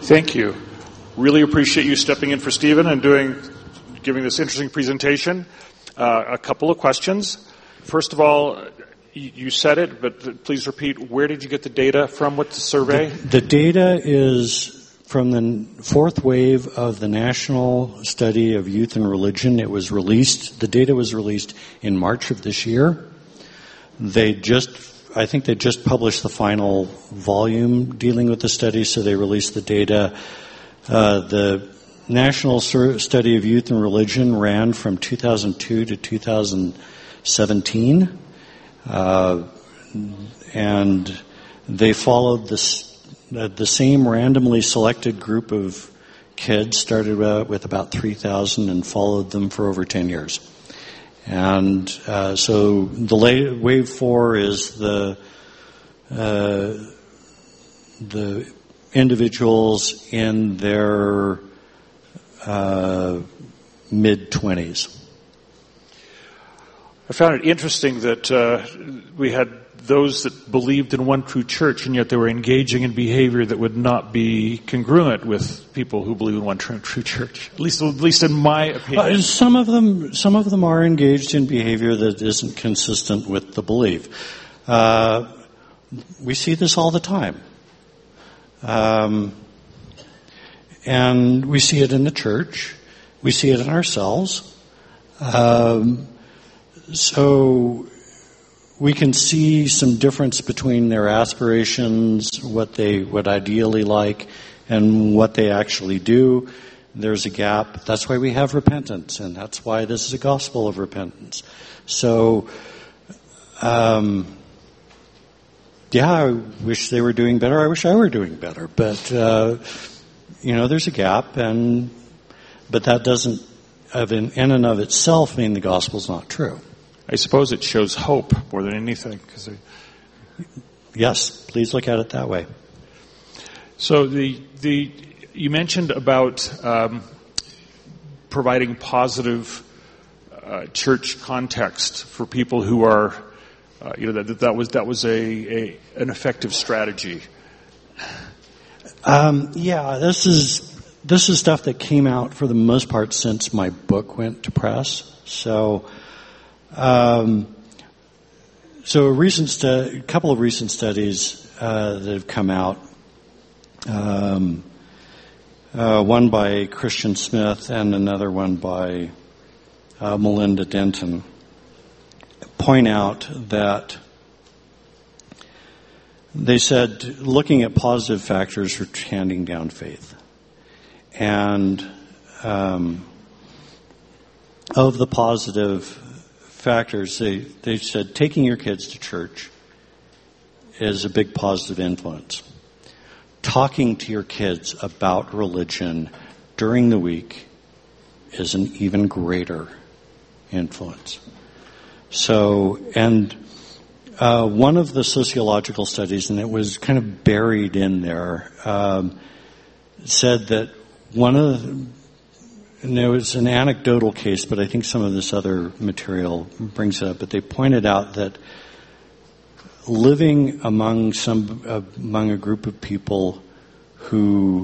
Thank you. Really appreciate you stepping in for Stephen and giving this interesting presentation. A couple of questions. First of all, you said it, but please repeat, where did you get the data from with the survey? The data is from the fourth wave of the National Study of Youth and Religion. The data was released in March of this year. I think they just published the final volume dealing with the study, so they released the data. The National Study of Youth and Religion ran from 2002 to 2017, and they followed the same randomly selected group of kids, started with about 3,000 and followed them for over 10 years. And so the wave 4 is the individuals in their mid-20s. I found it interesting that we had those that believed in one true church, and yet they were engaging in behavior that would not be congruent with people who believe in one true church. At least in my opinion. Some of them are engaged in behavior that isn't consistent with the belief. We see this all the time, and we see it in the church. We see it in ourselves. So we can see some difference between their aspirations, what they would ideally like, and what they actually do. There's a gap. That's why we have repentance, and that's why this is a gospel of repentance. So, I wish they were doing better. I wish I were doing better. But, there's a gap, but that doesn't, in and of itself, mean the gospel's not true. I suppose it shows hope more than anything. Yes, please look at it that way. So you mentioned about providing positive church context for people who are, that was an effective strategy. This is stuff that came out for the most part since my book went to press. So a couple of recent studies that have come out, one by Christian Smith and another one by Melinda Denton, point out that they said looking at positive factors for handing down faith. And of the positive factors, they said taking your kids to church is a big positive influence. Talking to your kids about religion during the week is an even greater influence. So, and one of the sociological studies, and it was kind of buried in there, said that and there was an anecdotal case, but I think some of this other material brings it up. But they pointed out that living among a group of people who